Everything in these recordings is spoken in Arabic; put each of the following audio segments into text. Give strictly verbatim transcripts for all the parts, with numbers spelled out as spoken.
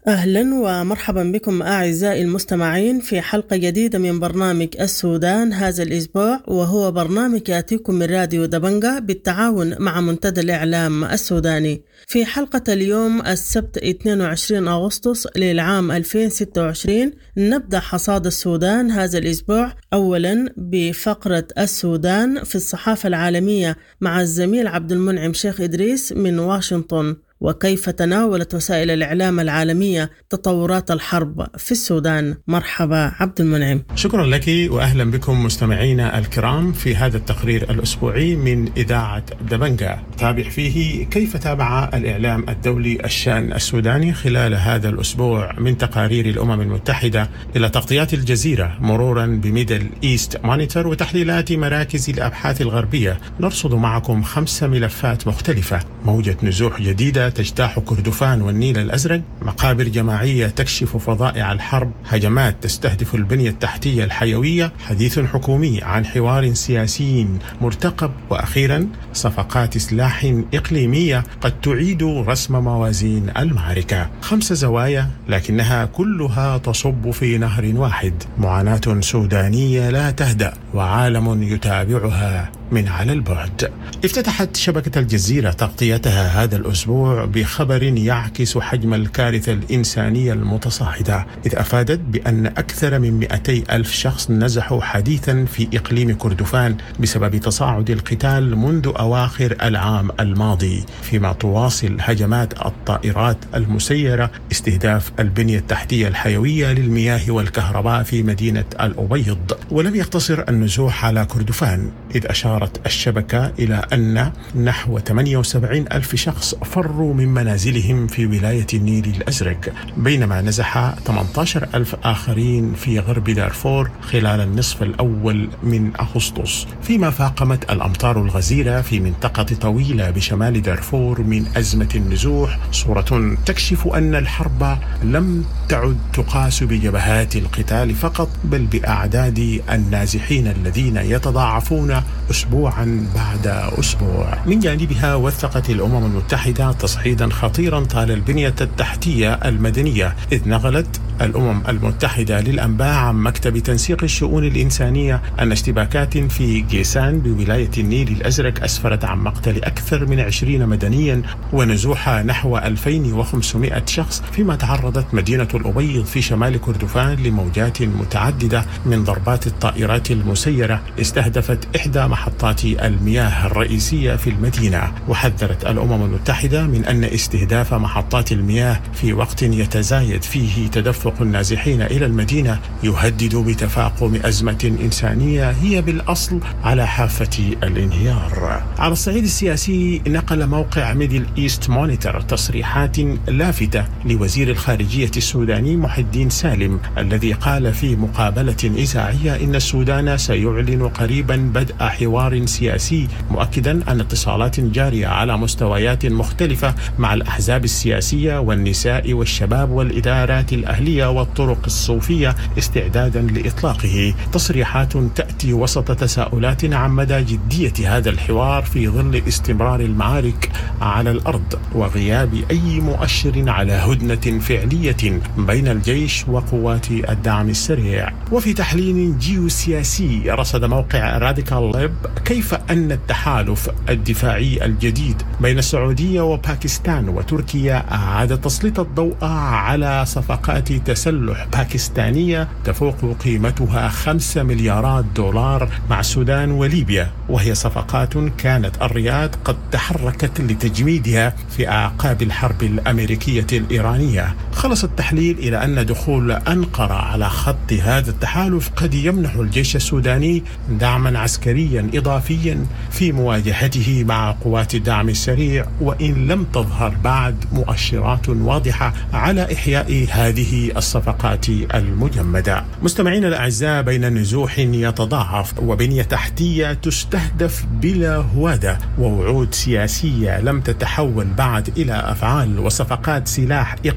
أهلا ومرحبا بكم أعزائي المستمعين في حلقة جديدة من برنامج السودان هذا الأسبوع، وهو برنامج يأتيكم من راديو دبنجة بالتعاون مع منتدى الإعلام السوداني. في حلقة اليوم السبت اثنين وعشرين أغسطس للعام ألفين وستة وعشرين نبدأ حصاد السودان هذا الأسبوع أولا بفقرة السودان في الصحافة العالمية مع الزميل عبد المنعم شيخ إدريس من واشنطن، وكيف تناولت وسائل الإعلام العالمية تطورات الحرب في السودان. مرحبا عبد المنعم. شكرا لك وأهلا بكم مستمعينا الكرام في هذا التقرير الأسبوعي من إذاعة دبنجة، تابع فيه كيف تابع الإعلام الدولي الشأن السوداني خلال هذا الأسبوع من تقارير الأمم المتحدة إلى تغطيات الجزيرة مرورا بميدل إيست مونيتور وتحليلات مراكز الأبحاث الغربية. نرصد معكم خمس ملفات مختلفة: موجة نزوح جديدة تجتاح كردفان والنيل الأزرق، مقابر جماعية تكشف فظائع الحرب، هجمات تستهدف البنية التحتية الحيوية، حديث حكومي عن حوار سياسي مرتقب، وأخيرا صفقات سلاح إقليمية قد تعيد رسم موازين المعركة. خمس زوايا لكنها كلها تصب في نهر واحد: معاناة سودانية لا تهدأ وعالم يتابعها من على البعد. افتتحت شبكة الجزيرة تغطيتها هذا الأسبوع بخبر يعكس حجم الكارثة الإنسانية المتصاعدة، إذ أفادت بأن أكثر من مئتي ألف شخص نزحوا حديثا في إقليم كردفان بسبب تصاعد القتال منذ أواخر العام الماضي، فيما تواصل هجمات الطائرات المسيرة استهداف البنية التحتية الحيوية للمياه والكهرباء في مدينة الأبيض. ولم يقتصر النزوح على كردفان، إذ أشارت الشبكة إلى أن نحو ثمانية وسبعين ألف شخص فروا من منازلهم في ولاية النيل الأزرق، بينما نزح ثمانية عشر ألف آخرين في غرب دارفور خلال النصف الأول من أغسطس، فيما فاقمت الأمطار الغزيرة في منطقة طويلة بشمال دارفور من أزمة النزوح صورة تكشف أن الحرب لم تعد تقاس بجبهات القتال فقط، بل بأعداد النازحين الذين يتضاعفون أسبوعا بعد أسبوع. من جانبها وثقت الأمم المتحدة تصعيدا خطيرا طال البنية التحتية المدنية، إذ نقلت الأمم المتحدة للأنباء عن مكتب تنسيق الشؤون الإنسانية أن اشتباكات في جيسان بولاية النيل الأزرق أسفرت عن مقتل أكثر من عشرين مدنيا ونزوح نحو ألفين وخمسمائة شخص، فيما تعرضت مدينة الأبيض في شمال كردفان لموجات متعددة من ضربات الطائرات المسيرة استهدفت إحدى محطات المياه الرئيسية في المدينة. وحذرت الأمم المتحدة من أن استهداف محطات المياه في وقت يتزايد فيه تدفق النازحين إلى المدينة يهدد بتفاقم أزمة إنسانية هي بالأصل على حافة الانهيار. على الصعيد السياسي، نقل موقع ميدل إيست مونيتور تصريحات لافتة لوزير الخارجية السوداني محي الدين سالم، الذي قال في مقابلة إذاعية إن السودان سيعلن قريبا بدء حوار سياسي، مؤكدا أن اتصالات جارية على مستويات مختلفة مع الأحزاب السياسية والنساء والشباب والإدارات الأهلية والطرق الصوفية استعدادا لإطلاقه. تصريحات تأتي وسط تساؤلات عن مدى جدية هذا الحوار في ظل استمرار المعارك على الأرض وغياب أي مؤشر على هدنة فعلية بين الجيش وقوات الدعم السريع. وفي تحليل جيوسياسي، رصد موقع راديكال ليب كيف أن التحالف الدفاعي الجديد بين السعودية وباكستان وتركيا أعاد تسليط الضوء على صفقات تسلح باكستانية تفوق قيمتها خمسة مليارات دولار مع السودان وليبيا، وهي صفقات كانت الرياض قد تحركت لتجميدها في أعقاب الحرب الأمريكية الإيرانية. خلص التحليل إلى أن دخول أنقرة على خط هذا التحالف قد يمنح الجيش السوداني دعما عسكريا إضافيا في مواجهته مع قوات الدعم السريع، وإن لم تظهر بعد مؤشرات واضحة على إحياء هذه الصفقات المجمدة. مستمعين الأعزاء، بين نزوح يتضاعف وبنية تحتية تستهدف بلا هوادة ووعود سياسية لم تتحول بعد إلى أفعال وصفقات سلاح إقليمية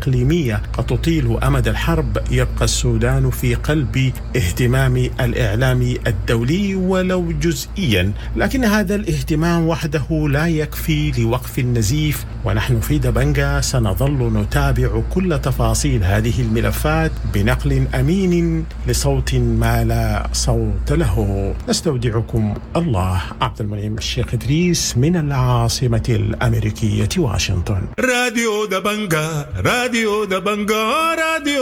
السودانية قد تطيل أمد الحرب، يبقى السودان في قلب اهتمام الإعلام الدولي ولو جزئيا، لكن هذا الاهتمام وحده لا يكفي لوقف النزيف، ونحن في دبنجة سنظل نتابع كل تفاصيل هذه الملفات بنقل أمين لصوت ما لا صوت له. نستودعكم الله. عبد المنعم الشيخ إدريس من العاصمة الأمريكية واشنطن. راديو دبنجة، راديو دبنجة، راديو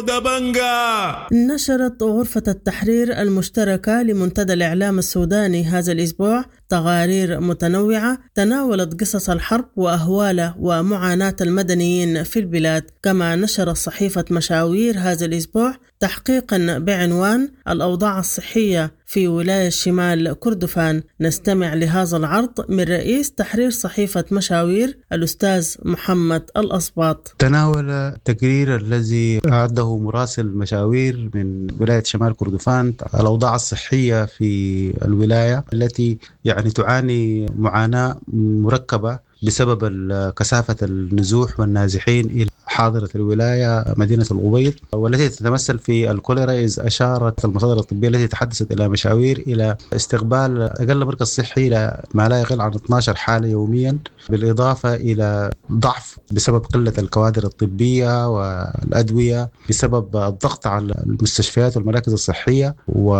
دبنجة. نشرت غرفة التحرير المشتركة لمنتدى الإعلام السوداني هذا الأسبوع تقارير متنوعة تناولت قصص الحرب وأهواله ومعاناة المدنيين في البلاد. كما نشرت صحيفة مشاوير هذا الأسبوع تحقيقا بعنوان الأوضاع الصحية في ولاية شمال كردفان. نستمع لهذا العرض من رئيس تحرير صحيفة مشاوير الأستاذ محمد الأصباط. تناول التقرير الذي أعده مراسل مشاوير من ولاية شمال كردفان الأوضاع الصحية في الولاية التي يعني تعاني معاناة مركبة بسبب كثافة النزوح والنازحين إلى حاضرة الولاية مدينة الغبيط، والتي تتمثل في الكوليرا، إذ أشارت المصادر الطبية التي تحدثت إلى مشاوير إلى استقبال أقل مركز صحي إلى ما لا يقل عن اثنتي عشرة حالة يوميا، بالإضافة إلى ضعف بسبب قلة الكوادر الطبية والأدوية بسبب الضغط على المستشفيات والمراكز الصحية،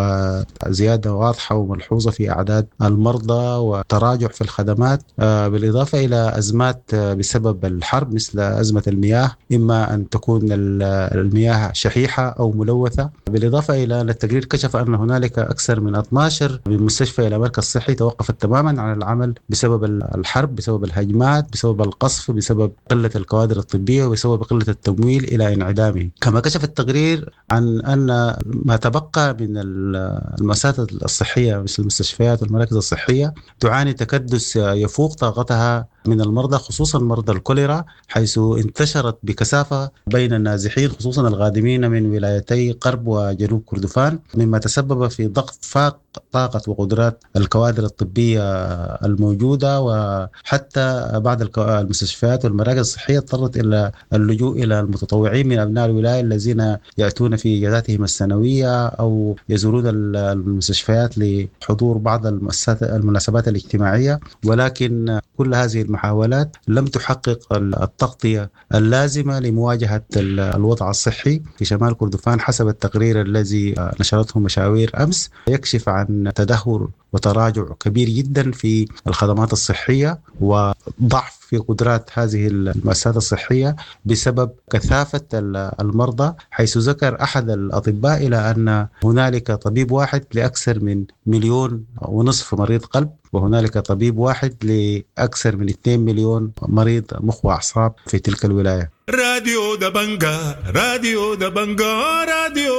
وزيادة واضحة وملحوظة في أعداد المرضى وتراجع في الخدمات، بالإضافة إلى أزمات بسبب الحرب مثل أزمة المياه، إما أن تكون المياه شحيحة أو ملوثة. بالإضافة إلى أن التقرير كشف أن هنالك أكثر من اثني عشر من مستشفى إلى مركز صحي توقفت تماما عن العمل بسبب الحرب، بسبب الهجمات، بسبب القصف، بسبب قلة الكوادر الطبية، وبسبب قلة التمويل إلى انعدامه. كما كشف التقرير عن أن ما تبقى من المؤسسات الصحية مثل المستشفيات والمراكز الصحية تعاني تكدس يفوق طاقتها من المرضى، خصوصا مرضى الكوليرا، حيث انتشرت بكثافة بين النازحين خصوصا القادمين من ولايتي غرب وجنوب كردفان، مما تسبب في ضغط فاق طاقة وقدرات الكوادر الطبية الموجودة، وحتى بعض المستشفيات والمراكز الصحية اضطرت إلى اللجوء إلى المتطوعين من أبناء الولاية الذين يأتون في إجازاتهم السنوية أو يزورون المستشفيات لحضور بعض المناسبات الاجتماعية. ولكن كل هذه المحاولات لم تحقق التغطية اللازمة لمواجهة الوضع الصحي في شمال كردفان. حسب التقرير الذي نشرته مشاوير أمس يكشف عن تدهور وتراجع كبير جدا في الخدمات الصحية وضعف في قدرات هذه المؤسسات الصحية بسبب كثافة المرضى، حيث ذكر أحد الأطباء إلى أن هنالك طبيب واحد لأكثر من مليون ونصف مريض قلب، وهنالك طبيب واحد لأكثر من اثنين مليون مريض مخ وأعصاب في تلك الولاية. راديو دبنجة، راديو دبنجة، راديو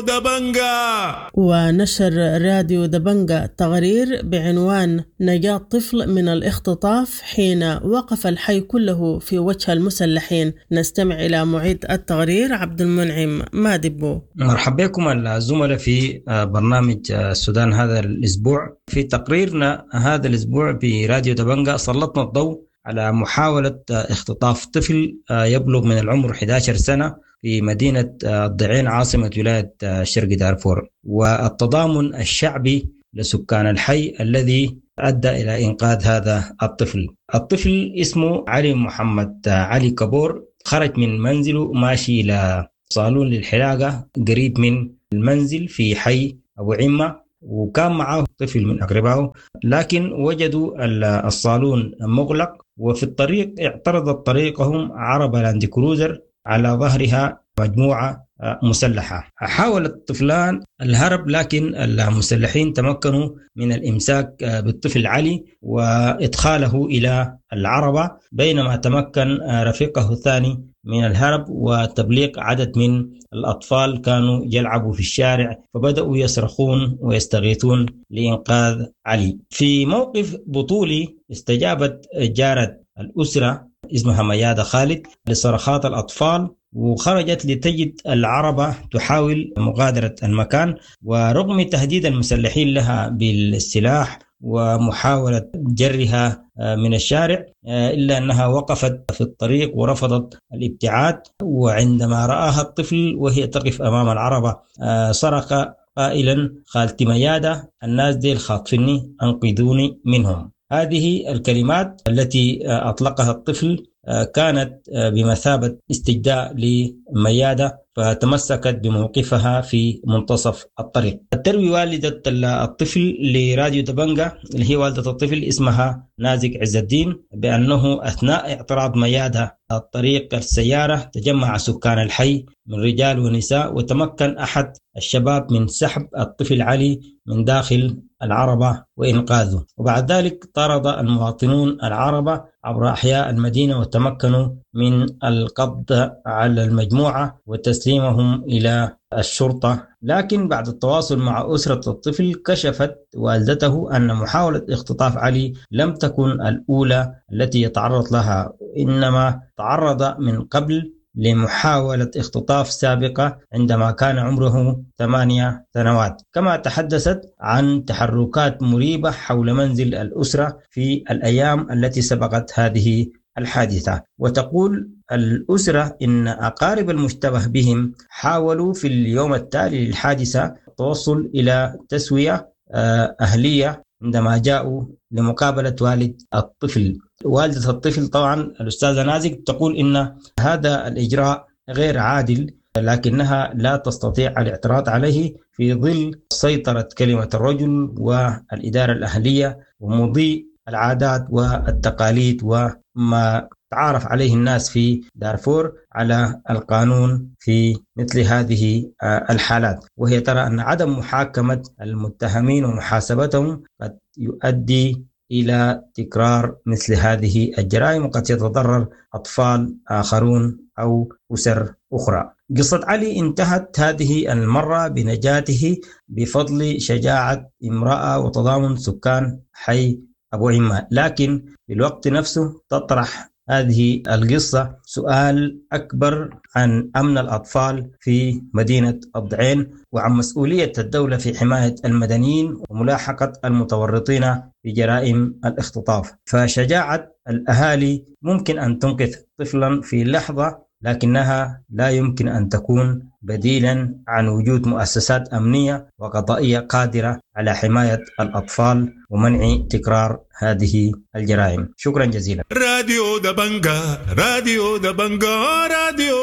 دبنجة. ونشر راديو دبنجة تقرير بعنوان نجاة طفل من الاختطاف حين وقف الحي كله في وجه المسلحين. نستمع إلى معيد التقرير عبد المنعم مادبو. مرحبا بكم الزملاء في برنامج السودان هذا الأسبوع. في تقريرنا هذا الأسبوع براديو دبنجة سلطنا الضوء على محاولة اختطاف طفل يبلغ من العمر أحد عشر سنة في مدينة الضعين عاصمة ولاية شرق دارفور، والتضامن الشعبي لسكان الحي الذي أدى إلى إنقاذ هذا الطفل. الطفل اسمه علي محمد علي كبور، خرج من منزله ماشي إلى صالون للحلاقة قريب من المنزل في حي أبو عمة، وكان معه طفل من أقربائه، لكن وجدوا الصالون مغلق، وفي الطريق اعترضت طريقهم عربة لاند كروزر على ظهرها مجموعة مسلحة. حاول الطفلان الهرب، لكن المسلحين تمكنوا من الإمساك بالطفل علي وإدخاله إلى العربة، بينما تمكن رفيقه الثاني من الهرب وتبليغ عدد من الأطفال كانوا يلعبوا في الشارع، فبدأوا يصرخون ويستغيثون لإنقاذ علي. في موقف بطولي استجابت جارة الأسرة اسمها ميادة خالد لصرخات الأطفال، وخرجت لتجد العربة تحاول مغادرة المكان، ورغم تهديد المسلحين لها بالسلاح ومحاولة جرها من الشارع، إلا أنها وقفت في الطريق ورفضت الابتعاد. وعندما رآها الطفل وهي تقف أمام العربة صرخ قائلا: خالتي ميادة، الناس دي خاطفني، أنقذوني منهم. هذه الكلمات التي أطلقها الطفل كانت بمثابة استجداء لميادة، فتمسكت بموقفها في منتصف الطريق. تروي والدة الطفل لراديو دبنجة اللي هي والدة الطفل اسمها نازك عز الدين بأنه أثناء اعتراض ميادة الطريق السيارة تجمع سكان الحي من رجال ونساء، وتمكن أحد الشباب من سحب الطفل علي من داخل العربة وإنقاذه. وبعد ذلك طارد المواطنون العربة عبر أحياء المدينة وتمكنوا من القبض على المجموعة وتسليمهم إلى الشرطة. لكن بعد التواصل مع أسرة الطفل كشفت والدته أن محاولة اختطاف علي لم تكن الأولى التي يتعرض لها، إنما تعرض من قبل لمحاولة اختطاف سابقة عندما كان عمره ثمانية سنوات. كما تحدثت عن تحركات مريبة حول منزل الأسرة في الأيام التي سبقت هذه الحادثة، وتقول الأسرة إن أقارب المشتبه بهم حاولوا في اليوم التالي للحادثة التوصل إلى تسوية أهلية عندما جاءوا لمقابلة والد الطفل. والدة الطفل طبعا الأستاذة نازك تقول إن هذا الإجراء غير عادل، لكنها لا تستطيع الاعتراض عليه في ظل سيطرة كلمة الرجل والإدارة الأهلية ومضي العادات والتقاليد وما تعارف عليه الناس في دارفور على القانون في مثل هذه الحالات. وهي ترى أن عدم محاكمة المتهمين ومحاسبتهم قد يؤدي إلى تكرار مثل هذه الجرائم، وقد يتضرر أطفال آخرون أو أسر أخرى. قصة علي انتهت هذه المرة بنجاته بفضل شجاعة امرأة وتضامن سكان حي أبو عمة، لكن في الوقت نفسه تطرح هذه القصة سؤال أكبر عن أمن الأطفال في مدينة الضعين وعن مسؤولية الدولة في حماية المدنيين وملاحقة المتورطين في جرائم الاختطاف. فشجاعة الأهالي ممكن أن تنقذ طفلا في لحظة، لكنها لا يمكن أن تكون بديلا عن وجود مؤسسات أمنية وقضائية قادرة على حماية الأطفال ومنع تكرار هذه الجرائم. شكرا جزيلا. راديو دبنجا، راديو دبنجا، راديو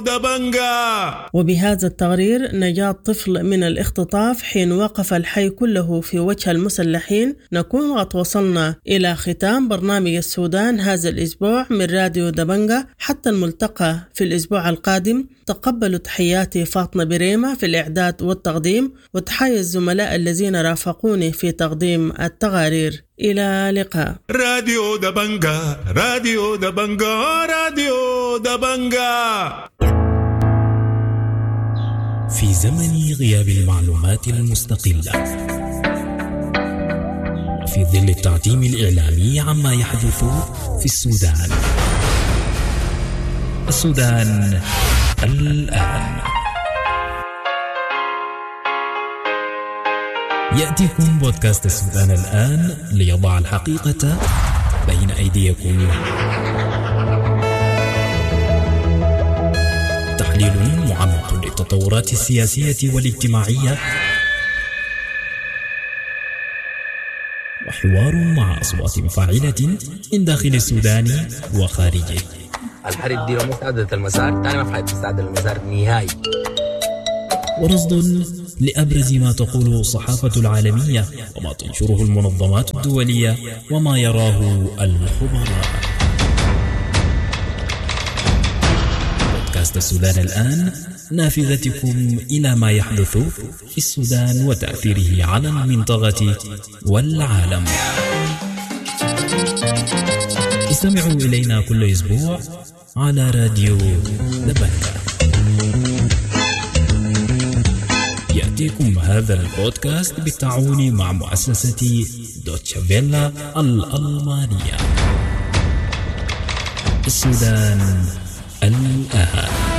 دبنجا. وبهذا التقرير نجاة طفل من الاختطاف حين وقف الحي كله في وجه المسلحين، نكون قد وصلنا إلى ختام برنامج السودان هذا الأسبوع من راديو دبنجا. حتى الملتقى في الأسبوع القادم، تقبلوا تحياتي فاطمة بريمة في الإعداد والتقديم، وتحيي الزملاء الذين رافقوني في تقديم التقارير. إلى اللقاء. راديو دبنجا، راديو دبنجا، راديو دبنجا. في زمن غياب المعلومات المستقلة وفي ظل التعتيم الإعلامي عما يحدث في السودان، السودان الآن يأتيكم بودكاست السودان الآن ليضع الحقيقة بين أيديكم. تحليل معمق للتطورات السياسية والاجتماعية، وحوار مع أصوات فاعلة من داخل السودان وخارجه. الحرب دي لو مستعدة المسار تاني ما في حد مستعد المسار نهائي. ورصد لأبرز ما تقوله الصحافة العالمية وما تنشره المنظمات الدولية وما يراه الخبراء. بودكاست السودان الآن، نافذتكم إلى ما يحدث في السودان وتأثيره على المنطقة والعالم. استمعوا إلينا كل أسبوع على راديو دبنجا. يأتيكم هذا البودكاست بالتعاون مع مؤسسة دوتشه فيلا الألمانية. السودان الآن.